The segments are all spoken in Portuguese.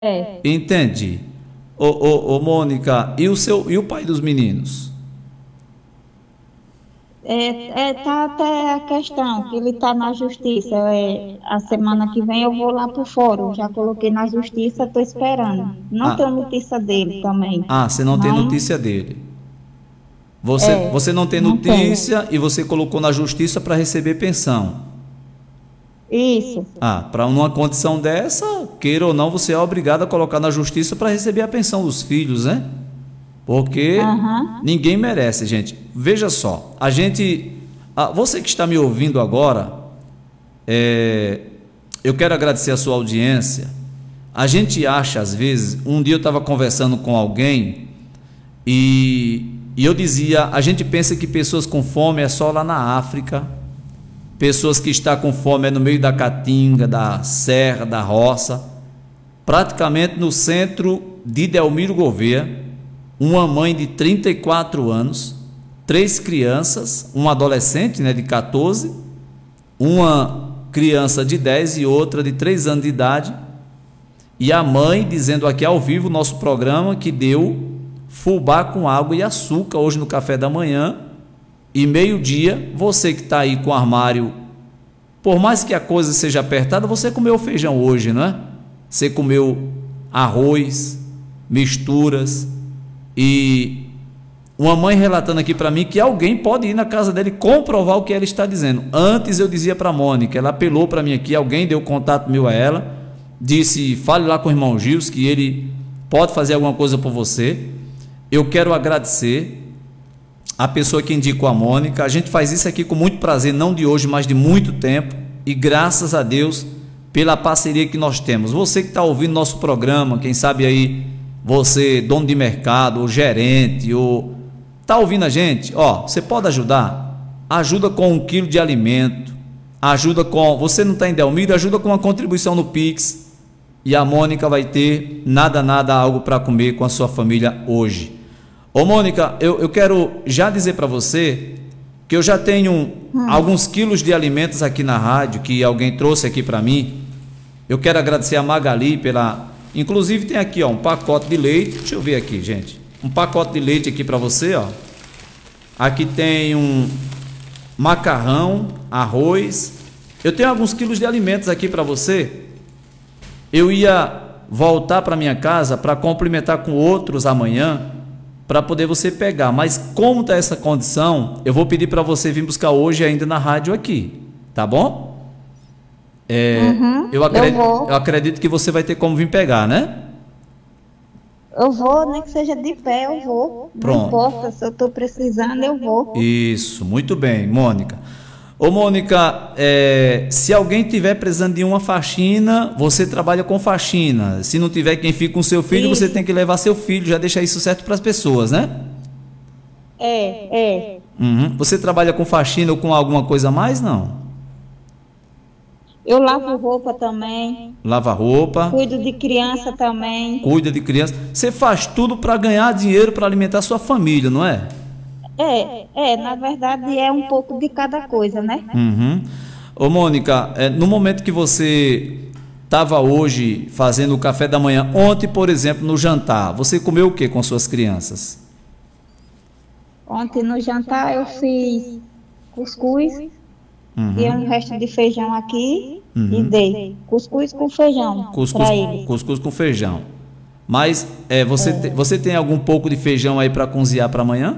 É, Entendi. Ô, Mônica, e o pai dos meninos? tá até a questão que ele está na justiça. A semana que vem eu vou lá para o fórum. Já coloquei na justiça, estou esperando. Não tenho Ah, notícia dele também. você não tem Não, notícia dele. Você não tem não tenho. notícia e você colocou na justiça para receber pensão. Isso. Para uma condição dessa, queira ou não, você é obrigado a colocar na justiça para receber a pensão dos filhos, né? Porque Aham. ninguém merece, gente. Veja só, você que está me ouvindo agora, eu quero agradecer a sua audiência. A gente acha, às vezes, um dia eu estava conversando com alguém e eu dizia, a gente pensa que pessoas com fome é só lá na África, pessoas que estão com fome é no meio da caatinga, da serra, da roça, praticamente no centro de Delmiro Gouveia, uma mãe de 34 anos, três crianças, um adolescente, né, de 14, uma criança de 10 e outra de 3 anos de idade, e a mãe dizendo aqui ao vivo o nosso programa que deu fubá com água e açúcar hoje no café da manhã, e meio-dia, você que está aí com o armário, por mais que a coisa seja apertada, você comeu feijão hoje, não é? Você comeu arroz, misturas, e uma mãe relatando aqui para mim que alguém pode ir na casa dele comprovar o que ela está dizendo. Antes eu dizia para a Mônica, ela apelou para mim aqui, alguém deu contato meu a ela, disse, fale lá com o irmão Gils que ele pode fazer alguma coisa por você. Eu quero agradecer a pessoa que indicou a Mônica. A gente faz isso aqui com muito prazer, não de hoje, mas de muito tempo, e graças a Deus pela parceria que nós temos. Você que está ouvindo nosso programa, quem sabe aí você, dono de mercado, ou gerente, ou está ouvindo a gente, você pode ajudar? Ajuda com 1 quilo de alimento, ajuda com, você não está em Delmiro, ajuda com uma contribuição no Pix, e a Mônica vai ter nada, algo para comer com a sua família hoje. Ô Mônica, eu quero já dizer para você que eu já tenho alguns quilos de alimentos aqui na rádio, que alguém trouxe aqui para mim. Eu quero agradecer a Magali pela... Inclusive tem aqui, um pacote de leite. Deixa eu ver aqui, gente. Um pacote de leite aqui para você, ó. Aqui tem um macarrão, arroz. Eu tenho alguns quilos de alimentos aqui para você. Eu ia voltar para minha casa para complementar com outros amanhã, para poder você pegar. Mas como está essa condição, eu vou pedir para você vir buscar hoje ainda na rádio aqui, tá bom? Uhum, eu Eu vou. acredito que você vai ter como vir pegar, né? Eu vou, nem que seja de pé, eu vou. Não Pronto. importa, se eu estou precisando, eu vou. Isso, muito bem, Mônica. Ô Mônica, se alguém tiver precisando de uma faxina, você trabalha com faxina. Se não tiver quem fica com seu filho, você tem Isso. que levar seu filho, já deixa isso certo para as pessoas, né? É. Uhum. Você trabalha com faxina ou com alguma coisa a mais? Não. Eu lavo roupa também. Lava roupa, Cuido de criança também. cuida de criança. Você faz tudo para ganhar dinheiro para alimentar sua família, não é? Na verdade é um pouco de cada coisa, né? Uhum. Ô Mônica, no momento que você estava hoje fazendo o café da manhã, ontem, por exemplo, no jantar, você comeu o que com suas crianças? Ontem no jantar eu fiz cuscuz e Uhum. um resto de feijão aqui e Uhum. dei cuscuz com feijão Cuscuz, para eles. cuscuz com feijão. Mas você tem algum pouco de feijão aí para cozinhar para amanhã?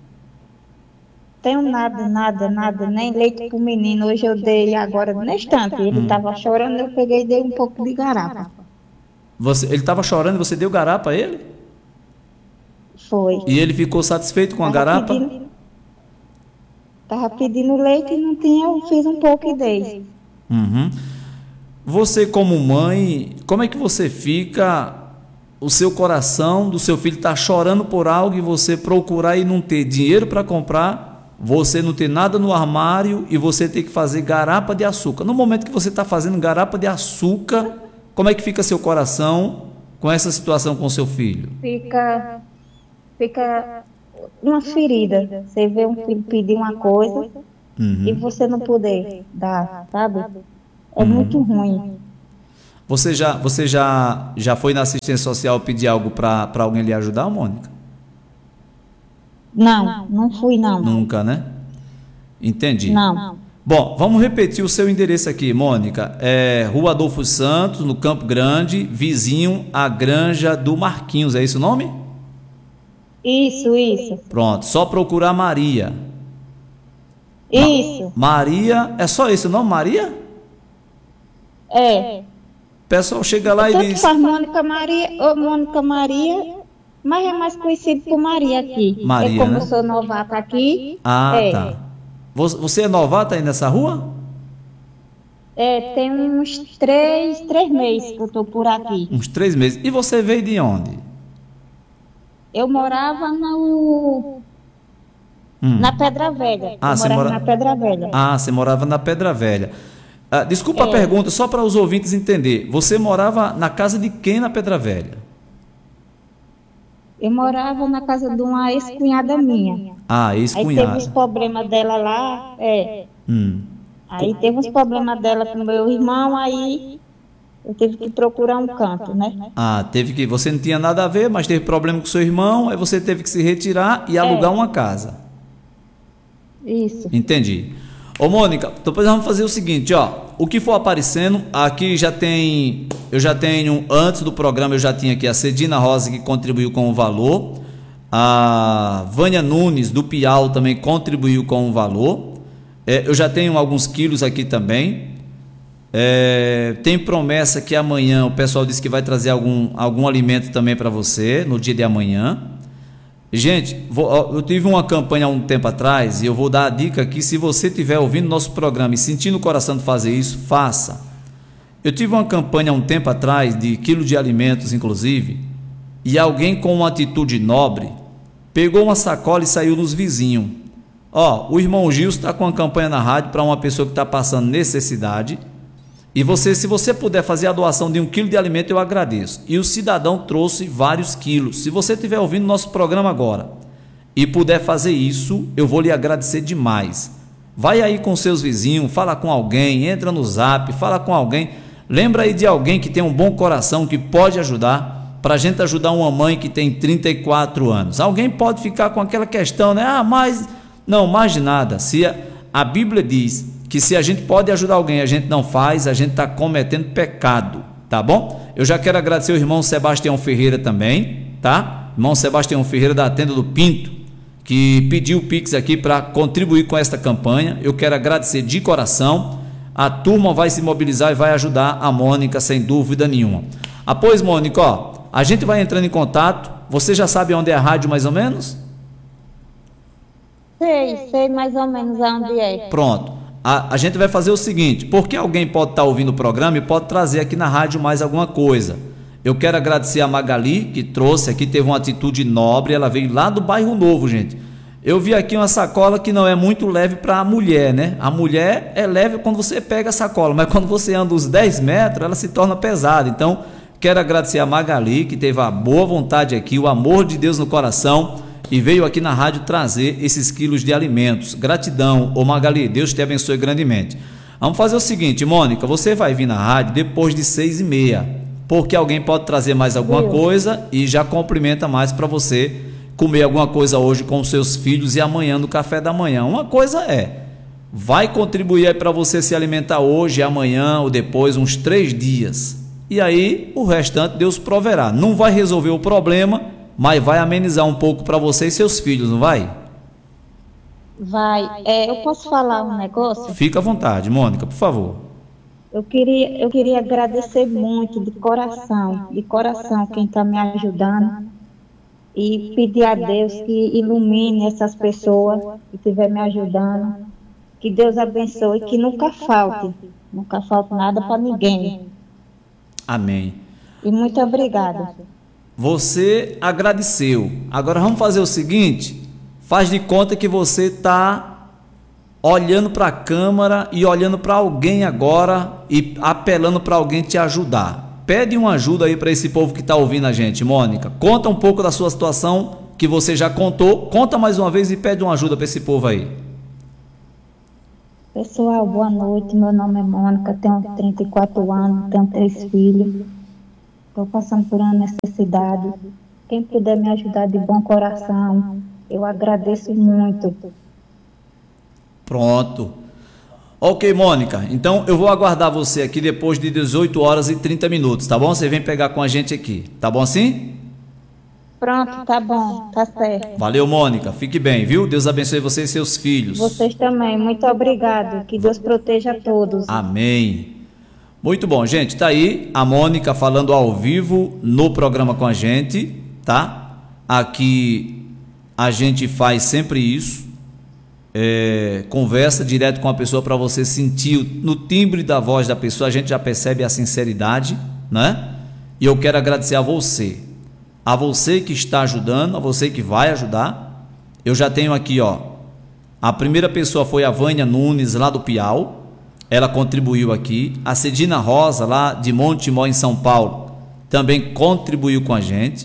Tenho nada, nem leite pro menino. Hoje eu dei agora no instante. Ele estava chorando, eu peguei e dei um pouco de garapa. Ele estava chorando e você deu garapa a ele? Foi. E ele ficou satisfeito com a Tava garapa? pedindo, tava pedindo leite e não tinha, eu fiz um pouco e dei. Uhum. Você como mãe, como é que você fica, o seu coração do seu filho está chorando por algo e você procurar e não ter dinheiro para comprar, você não ter nada no armário e você ter que fazer garapa de açúcar. No momento que você está fazendo garapa de açúcar, como é que fica seu coração com essa situação com seu filho? Fica, fica uma ferida. Você vê um filho pedir uma coisa e Uhum. você não poder dar, sabe? É muito Uhum. ruim. Você já foi na assistência social pedir algo para alguém lhe ajudar, Mônica? Não, não fui não. Nunca, né? Entendi. Não. Bom, vamos repetir o seu endereço aqui, Mônica. É Rua Adolfo Santos, no Campo Grande, vizinho à Granja do Marquinhos, é esse o nome? Isso. Pronto, só procurar Maria. Isso. Maria, é só esse o nome, Maria? É. O pessoal chega lá e Tanto diz... faz Mônica Maria ou Mônica Maria, mas é mais conhecido por Maria aqui. Maria, como né? eu sou novata aqui. Ah, tá. Você é novata aí nessa rua? Tem uns três meses que eu estou por aqui. Uns 3 meses. E você veio de onde? Eu morava na Pedra Velha. Na Pedra Velha. Ah, você morava na Pedra Velha. Desculpa a pergunta, só para os ouvintes entender. Você morava na casa de quem na Pedra Velha? Eu morava na casa de uma ex-cunhada minha. Ah, ex-cunhada. Aí teve uns problemas dela lá, Aí teve uns problemas dela com meu irmão, aí eu tive que procurar um canto, né? Ah, você não tinha nada a ver, mas teve problema com seu irmão, aí você teve que se retirar e alugar uma casa. Isso. Entendi. Ô Mônica, depois vamos fazer o seguinte, ó. O que for aparecendo, aqui eu já tenho, antes do programa eu já tinha aqui a Cedina Rosa que contribuiu com o valor, a Vânia Nunes do Piau também contribuiu com o valor, eu já tenho alguns quilos aqui também, tem promessa que amanhã o pessoal disse que vai trazer algum alimento também para você, no dia de amanhã. Gente, eu tive uma campanha há um tempo atrás e eu vou dar a dica aqui, se você estiver ouvindo nosso programa e sentindo o coração de fazer isso, faça. Eu tive uma campanha há um tempo atrás de quilo de alimentos, inclusive, e alguém com uma atitude nobre pegou uma sacola e saiu nos vizinhos. O irmão Gilson está com uma campanha na rádio para uma pessoa que está passando necessidade. E se você puder fazer a doação de 1 quilo de alimento, eu agradeço. E o cidadão trouxe vários quilos. Se você estiver ouvindo nosso programa agora e puder fazer isso, eu vou lhe agradecer demais. Vai aí com seus vizinhos, fala com alguém, entra no Zap, fala com alguém. Lembra aí de alguém que tem um bom coração, que pode ajudar, para a gente ajudar uma mãe que tem 34 anos. Alguém pode ficar com aquela questão, né? Não, mais de nada. Se a Bíblia diz que se a gente pode ajudar alguém, a gente não faz, a gente está cometendo pecado, tá bom? Eu já quero agradecer o irmão Sebastião Ferreira também, tá? Irmão Sebastião Ferreira da Tenda do Pinto, que pediu o Pix aqui para contribuir com esta campanha. Eu quero agradecer de coração. A turma vai se mobilizar e vai ajudar a Mônica, sem dúvida nenhuma. Após, Mônica, a gente vai entrando em contato. Você já sabe onde é a rádio mais ou menos? Sei mais ou menos onde é. Pronto. A gente vai fazer o seguinte, porque alguém pode estar ouvindo o programa e pode trazer aqui na rádio mais alguma coisa. Eu quero agradecer a Magali, que trouxe aqui, teve uma atitude nobre, ela veio lá do Bairro Novo, gente. Eu vi aqui uma sacola que não é muito leve para a mulher, né? A mulher é leve quando você pega a sacola, mas quando você anda uns 10 metros, ela se torna pesada. Então, quero agradecer a Magali, que teve a boa vontade aqui, o amor de Deus no coração, e veio aqui na rádio trazer esses quilos de alimentos. Gratidão, ô Magali, Deus te abençoe grandemente. Vamos fazer o seguinte, Mônica, você vai vir na rádio depois de 6h30, porque alguém pode trazer mais alguma coisa e já complementa mais para você comer alguma coisa hoje com os seus filhos e amanhã no café da manhã. Uma coisa vai contribuir aí para você se alimentar hoje, amanhã ou depois, uns 3 dias. E aí o restante Deus proverá. Não vai resolver o problema, mas vai amenizar um pouco para você e seus filhos, não vai? Vai. Eu posso falar um negócio? Fica à vontade, Mônica, por favor. Eu queria agradecer muito de coração quem está me ajudando e pedir a Deus que ilumine essas pessoas que estiver me ajudando, que Deus abençoe, que nunca falte nada para ninguém. Amém. E muito obrigada. Você agradeceu. Agora vamos fazer o seguinte, faz de conta que você está olhando para a câmera e olhando para alguém agora e apelando para alguém te ajudar. Pede uma ajuda aí para esse povo que está ouvindo a gente, Mônica. Conta um pouco da sua situação que você já contou. Conta mais uma vez e pede uma ajuda para esse povo aí. Pessoal, boa noite. Meu nome é Mônica, tenho 34 anos, tenho 3 filhos. Estou passando por uma necessidade. Quem puder me ajudar de bom coração, eu agradeço muito. Pronto. Ok, Mônica. Então eu vou aguardar você aqui depois de 18 horas e 30 minutos, tá bom? Você vem pegar com a gente aqui. Tá bom assim? Pronto, tá bom, tá certo. Valeu, Mônica. Fique bem, viu? Deus abençoe você e seus filhos. Vocês também, muito obrigado. Que Deus proteja a todos. Amém. Muito bom, gente. Tá aí a Mônica falando ao vivo no programa com a gente, tá? Aqui a gente faz sempre isso. Conversa direto com a pessoa para você sentir no timbre da voz da pessoa, a gente já percebe a sinceridade, né? E eu quero agradecer a você que está ajudando, a você que vai ajudar. Eu já tenho aqui, ó, a primeira pessoa foi a Vânia Nunes, lá do Piau, ela contribuiu aqui. A Cedina Rosa, lá de Montemor, em São Paulo, também contribuiu com a gente.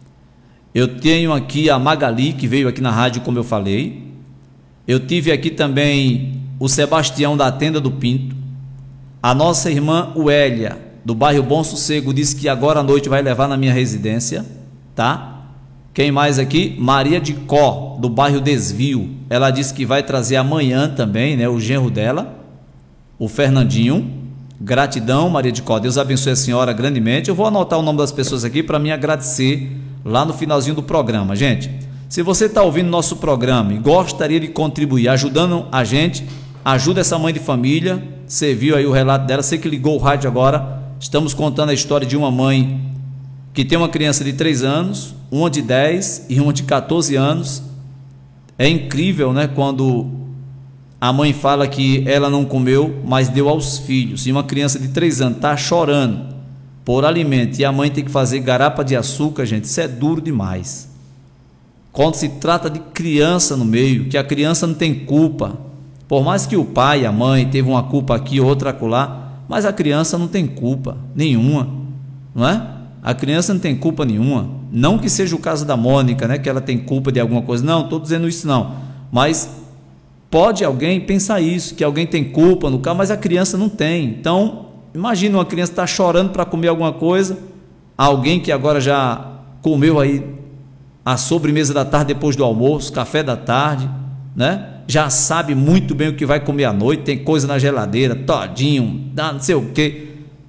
Eu tenho aqui a Magali, que veio aqui na rádio, como eu falei. Eu tive aqui também o Sebastião da Tenda do Pinto. A nossa irmã Uélia, do bairro Bom Sossego, disse que agora à noite vai levar na minha residência, tá? Quem mais aqui? Maria de Có, do bairro Desvio. Ela disse que vai trazer amanhã também, né? O genro dela, o Fernandinho. Gratidão, Maria de Có. Deus abençoe a senhora grandemente. Eu vou anotar o nome das pessoas aqui para me agradecer lá no finalzinho do programa, gente. Se você está ouvindo nosso programa e gostaria de contribuir ajudando a gente, ajuda essa mãe de família. Você viu aí o relato dela, você que ligou o rádio agora, estamos contando a história de uma mãe que tem uma criança de 3 anos, uma de 10 e uma de 14 anos. É incrível, né, quando a mãe fala que ela não comeu, mas deu aos filhos, e uma criança de 3 anos está chorando por alimento e a mãe tem que fazer garapa de açúcar, gente, isso é duro demais. Quando se trata de criança no meio, que a criança não tem culpa, por mais que o pai e a mãe teve uma culpa aqui, outra acolá, mas a criança não tem culpa nenhuma, não é? A criança não tem culpa nenhuma. Não que seja o caso da Mônica, né, que ela tem culpa de alguma coisa. Não, estou dizendo isso não. Mas pode alguém pensar isso, que alguém tem culpa no caso, mas a criança não tem. Então, imagina uma criança estar chorando para comer alguma coisa, alguém que agora já comeu aí a sobremesa da tarde depois do almoço, café da tarde, né? Já sabe muito bem o que vai comer à noite, tem coisa na geladeira, todinho, não sei o quê.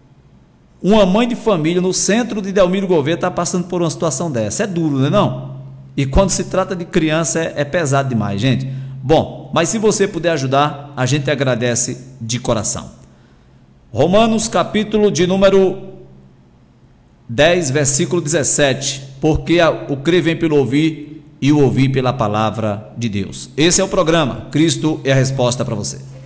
Uma mãe de família no centro de Delmiro Gouveia está passando por uma situação dessa. É duro, não é não? E quando se trata de criança é pesado demais, gente. Bom, mas se você puder ajudar, a gente agradece de coração. Romanos, capítulo de número 10, versículo 17. Porque o crer vem pelo ouvir e o ouvir pela palavra de Deus. Esse é o programa. Cristo é a resposta para você.